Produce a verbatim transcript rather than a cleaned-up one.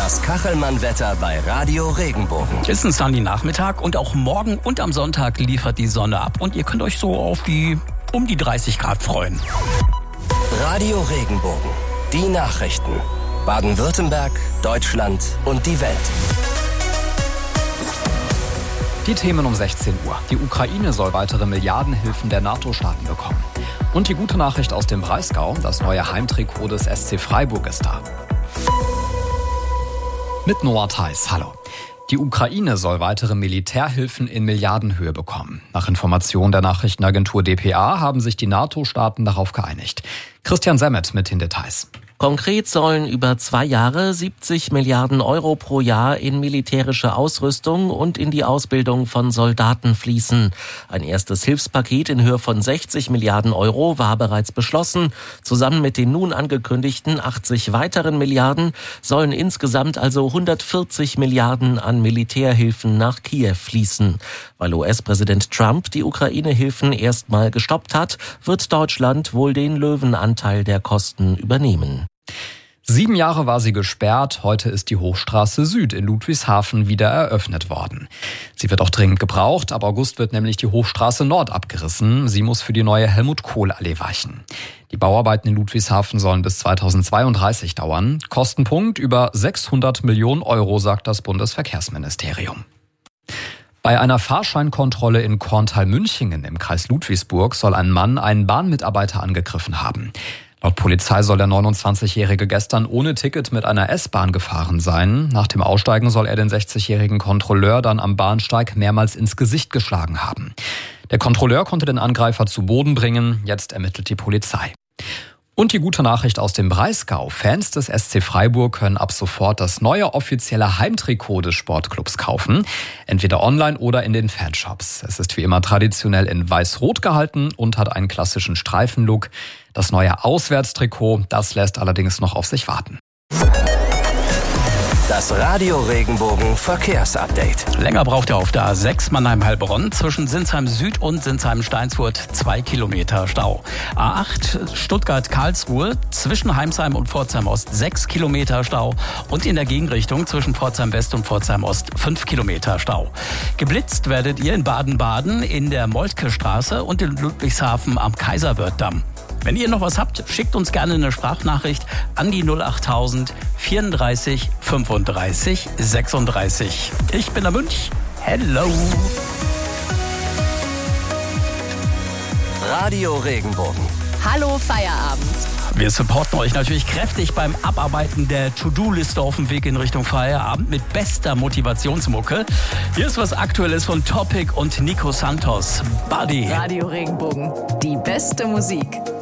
Das Kachelmann-Wetter bei Radio Regenbogen. Ist ein Sunny-Nachmittag und auch morgen und am Sonntag liefert die Sonne ab. Und ihr könnt euch so auf die um die dreißig Grad freuen. Radio Regenbogen. Die Nachrichten. Baden-Württemberg, Deutschland und die Welt. Die Themen um sechzehn Uhr. Die Ukraine soll weitere Milliardenhilfen der NATO-Staaten bekommen. Und die gute Nachricht aus dem Breisgau, das neue Heimtrikot des S C Freiburg ist da. Mit Noah Theis, hallo. Die Ukraine soll weitere Militärhilfen in Milliardenhöhe bekommen. Nach Informationen der Nachrichtenagentur D P A haben sich die NATO-Staaten darauf geeinigt. Christian Semmet mit den Details. Konkret sollen über zwei Jahre siebzig Milliarden Euro pro Jahr in militärische Ausrüstung und in die Ausbildung von Soldaten fließen. Ein erstes Hilfspaket in Höhe von sechzig Milliarden Euro war bereits beschlossen. Zusammen mit den nun angekündigten achtzig weiteren Milliarden sollen insgesamt also hundertvierzig Milliarden an Militärhilfen nach Kiew fließen. Weil U S-Präsident Trump die Ukraine-Hilfen erstmal gestoppt hat, wird Deutschland wohl den Löwenanteil der Kosten übernehmen. Sieben Jahre war sie gesperrt, heute ist die Hochstraße Süd in Ludwigshafen wieder eröffnet worden. Sie wird auch dringend gebraucht, ab August wird nämlich die Hochstraße Nord abgerissen. Sie muss für die neue Helmut-Kohl-Allee weichen. Die Bauarbeiten in Ludwigshafen sollen bis zweitausendzweiunddreißig dauern. Kostenpunkt über sechshundert Millionen Euro, sagt das Bundesverkehrsministerium. Bei einer Fahrscheinkontrolle in Korntal-Münchingen im Kreis Ludwigsburg soll ein Mann einen Bahnmitarbeiter angegriffen haben. Laut Polizei soll der neunundzwanzigjährige gestern ohne Ticket mit einer S-Bahn gefahren sein. Nach dem Aussteigen soll er den sechzigjährigen Kontrolleur dann am Bahnsteig mehrmals ins Gesicht geschlagen haben. Der Kontrolleur konnte den Angreifer zu Boden bringen. Jetzt ermittelt die Polizei. Und die gute Nachricht aus dem Breisgau. Fans des S C Freiburg können ab sofort das neue offizielle Heimtrikot des Sportclubs kaufen. Entweder online oder in den Fanshops. Es ist wie immer traditionell in weiß-rot gehalten und hat einen klassischen Streifenlook. Das neue Auswärtstrikot, das lässt allerdings noch auf sich warten. Das Radio Regenbogen Verkehrsupdate. Länger braucht er auf der A sechs Mannheim-Heilbronn zwischen Sinsheim Süd und Sinsheim-Steinsfurt zwei Kilometer Stau. A acht Stuttgart-Karlsruhe zwischen Heimsheim und Pforzheim Ost sechs Kilometer Stau und in der Gegenrichtung zwischen Pforzheim West und Pforzheim Ost fünf Kilometer Stau. Geblitzt werdet ihr in Baden-Baden in der Moltke-Straße und in Ludwigshafen am Kaiserwörth-Damm. Wenn ihr noch was habt, schickt uns gerne eine Sprachnachricht an die null achttausend vierunddreißig fünfunddreißig sechsunddreißig. Ich bin der Münch. Hello. Radio Regenbogen. Hallo Feierabend. Wir supporten euch natürlich kräftig beim Abarbeiten der To-Do-Liste auf dem Weg in Richtung Feierabend mit bester Motivationsmucke. Hier ist was Aktuelles von Topic und Nico Santos. Buddy. Radio Regenbogen. Die beste Musik.